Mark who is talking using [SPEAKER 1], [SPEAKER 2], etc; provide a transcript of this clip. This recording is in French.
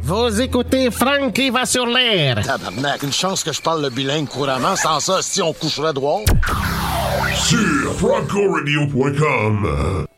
[SPEAKER 1] Vous écoutez Frankie va sur l'air.
[SPEAKER 2] Tabarnak, une chance que je parle le bilingue couramment. Sans ça, si on coucherait droit.
[SPEAKER 3] Sur francoradio.com.